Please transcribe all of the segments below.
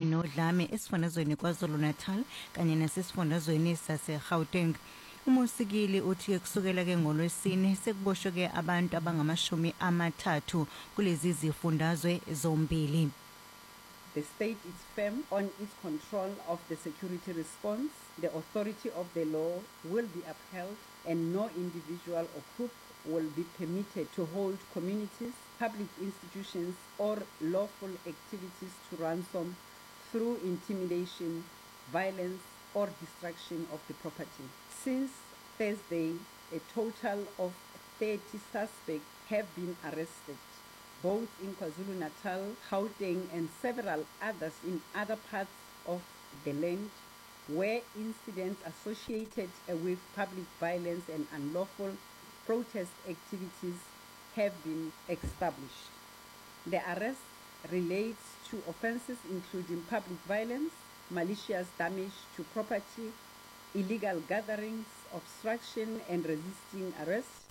nodlame esifundazweni KwaZulu-Natal kanye nasesifundazweni sase-Gauteng. Umusikili uthi kusukela ke ngolwesine sekuboshwe ke abantu abangama-30 kulezi zifundazwe zombili. The state is firm on its control of the security response. The authority of the law will be upheld and no individual or group will be permitted to hold communities, public institutions or lawful activities to ransom through intimidation, violence or destruction of the property. Since Thursday, a total of 30 suspects have been arrested, both in KwaZulu-Natal, Gauteng and several others in other parts of the land where incidents associated with public violence and unlawful protest activities have been established. The arrest relates to offences including public violence, malicious damage to property, illegal gatherings, obstruction and resisting arrest.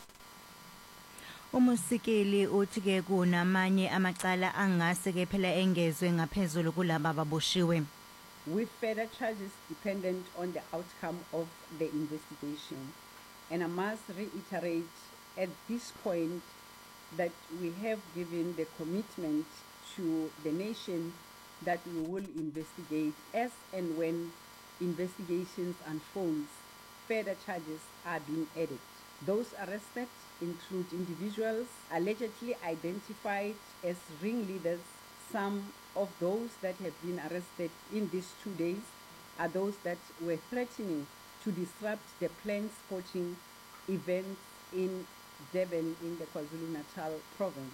Umusikeli uthi ke kunamanye amacala angase ke phela engezwe ngaphezulu kulaba ababoshiwe. With further charges dependent on the outcome of the investigation. And I must reiterate at this point that we have given the commitment to the nation that we will investigate as and when investigations unfold, further charges are being added. Those arrested include individuals allegedly identified as ringleaders. Some of those that have been arrested in these 2 days are those that were threatening to disrupt the planned sporting events in Durban in the KwaZulu-Natal province.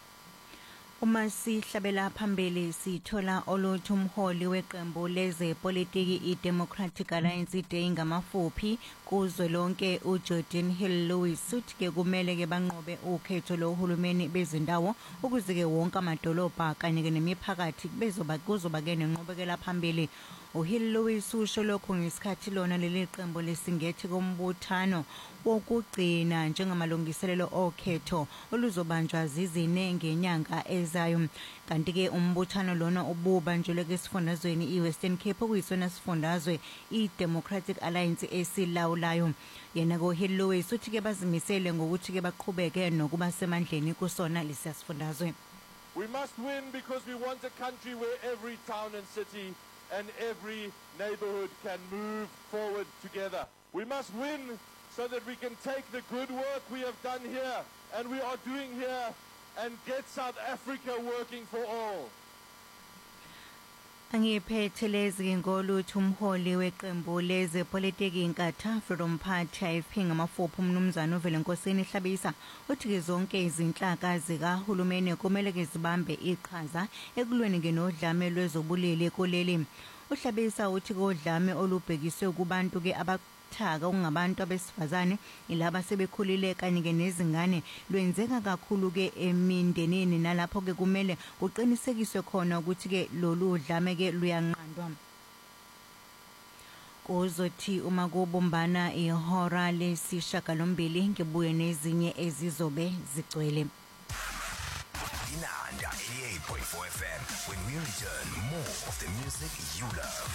Uma sihlabela phambili sithola oluthu umholi weqembu lezepolitiki iDemocratic Alliance iDEI ngamafuphi kuzwelonke uJordan Hill-Lewis uthi ke kumele ke banqobe ukhetho lohulumeni bezindawo ukuze ke wonke amadolobha kanye ke nemiphakathi kuzoba ke nenqobekela phambili. uHill-Lewis usho lokho ngesikhathi lona leli qembu lesingethe kombuthano wokugcina njengamalungiselelo okhetho oluzobanjwa zizine ngenyanga ezayo. Kanti ke umbuthano lona ububanjelwe kesifundazweni iWestern Cape okuyisona sifundazwe iDemocratic Alliance esilawulayo. Yena ko Hill-Lewis uthi ke bazimisele ngokuthi ke baqhubeke nokuba semandleni kusona lesifundazwe. We must win because we want a country where every town and city and every neighborhood can move forward together. We must win so that we can take the good work we have done here and we are doing here and get South Africa working for all. Angiphethelezi ngoluthu umholi weqembu lezepolitiki iNkatha Freedom Party IFP ngamafuphi umnumzana uVelenkosini Hlabisa uthi ke zonke izinhlaka zikahulumeni kumele ke zibambe iqhaza ekulweni ke nodlame lwezobulili kuleli. uHlabisa uthi kodlame olubhekiswe kubantu ke abathaka ungabantu abesifazane ilaba sebekhulile kanye ke nezingane lwenzeka kakhulu ke emindenini nalapho ke kumele kuqinisekiswe khona ukuthi ke lolu dlame ke luyanqandwa. Kuzothi uma kubumbana ihora lesishiyagalombili ngibuye nezinye ezizobe zigcwele. Inanda 88.4 FM. When we return, more of the music you love.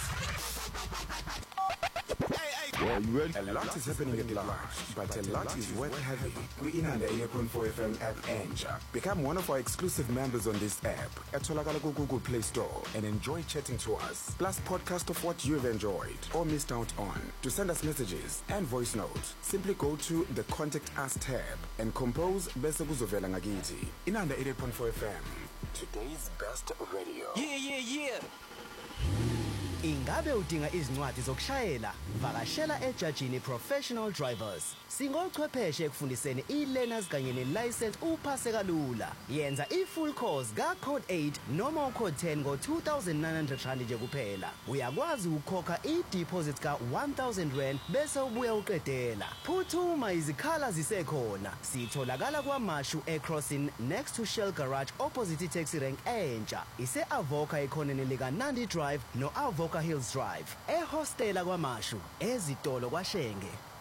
Well, you ready? A lot is happening at large, but a lot is worth having. We Inanda 88.4 FM app Enja. Become one of our exclusive members on this app at Tolakala Google Play Store and enjoy chatting to us. Plus podcast of what you've enjoyed or missed out on. To send us messages and voice notes, simply go to the Contact Us tab and compose Bese Kuzovela Ngakiti. Inanda 88.4 FM. Today's best radio. Yeah. Ingabe udinga izincwadi zokushayela? Vakashela eJajini Professional Drivers. Singochwepheshe ekufundiseni e-learners kanye ne-license uphase kalula. Yenza i-full course ka-Code 8 noma u-Code 10 ngo-2,900 rand nje kuphela. Uyakwazi ukukhokha i-deposit ka-1,000 rand bese ubuya uqedela. Phuthuma izikhala zisekhona. Sitholakala kwaMashu eCrossing next to Shell Garage opposite i-taxi rank entsha. Ise-Avoca ekhoneni lika-Nandi Drive no-Avoca Hills Drive. Ehostela kwaMashu, ezitolo kwaShenge.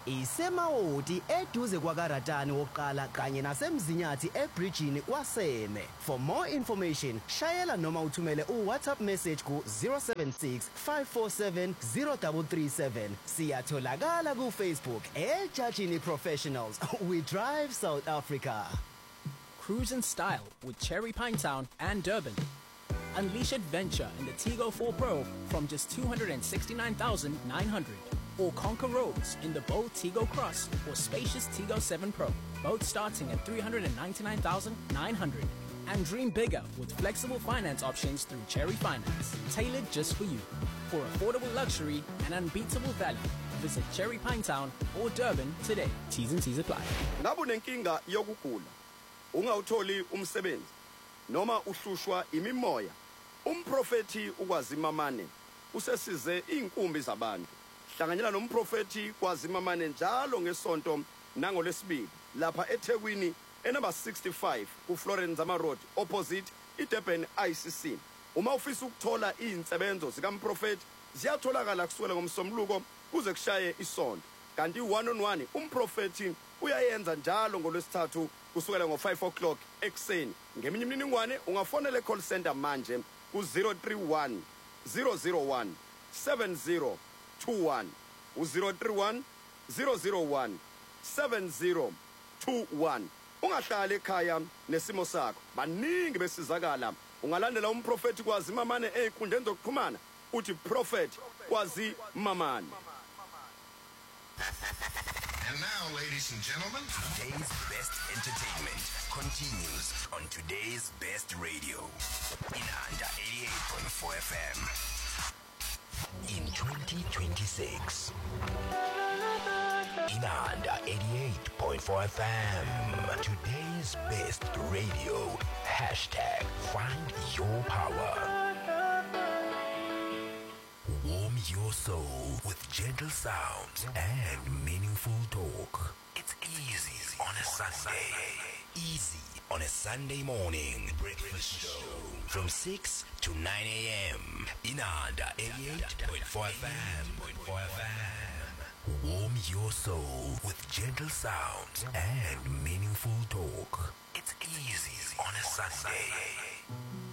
isemawoti eduze kwakaratani wokuqala kanye nasemzinyathi ebridgini kwaSeme. For more information, shayela noma uthumele uWhatsApp message ku 076 547 0337. Siyatholakala ku Facebook eJajini Professionals. We drive South Africa. Cruise in style with Cherry Pinetown and Durban. Unleash adventure in the Tigo 4 Pro from just 269,900. Or conquer roads in the bold Tigo Cross or spacious Tigo 7 Pro, both starting at 399,900. And dream bigger with flexible finance options through Cherry Finance, tailored just for you. For affordable luxury and unbeatable value, visit Cherry Pinetown or Durban today. T's and C's apply. Ngabe unenkinga yokugula, ungawutholi umsebenzi, noma uhlushwa imimoya, umprofeti ukwazimamane usesize inkumbi zabantu. Hlanganyela nomprofeti kwaZimamane njalo ngesonto nangolesibili lapha eThekwini enumber 65 kuFlorence Zama Road opposite iDurban ICC. Uma ufisa ukuthola izinsebenzo zikaMprofeti ziyatholakala kusukela ngomsombuluko kuze kushaye isonto. Kanti 1-on-1 umprofeti uyayenza njalo ngolwesithathu kusukela ngo5 o'clock ekseni. Ngeminye imininingwane ungafonela call center manje ku 031 001 70 21 031 001 7021. Ungahlala ekhaya nesimo sakho. Baningi besizakala. Ungalandela umprofeti kwaZimamane ezinkundleni zokuxhumana uthi prophet kwaZimamane. And now, ladies and gentlemen, today's best entertainment continues on today's best radio. Inanda 88.4 FM. In 2026, Inanda 88.4 FM. Today's best radio. Hashtag find your power. Warm your soul with gentle sounds and meaningful talk. It's easy on a Sunday. Easy on a Sunday morning breakfast show from 6 to 9 a.m. Inanda 88.4 FM. Warm your soul with gentle sounds and meaningful talk. It's easy on a Sunday.